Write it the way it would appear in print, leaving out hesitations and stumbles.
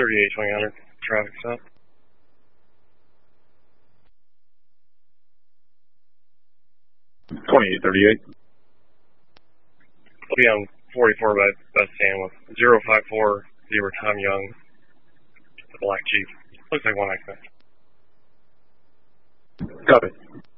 38-2000, traffic stop. I'll be on 44 by Best Sam with 054 Zebra Tom Young, the Black Chief. Looks like one accident. Copy.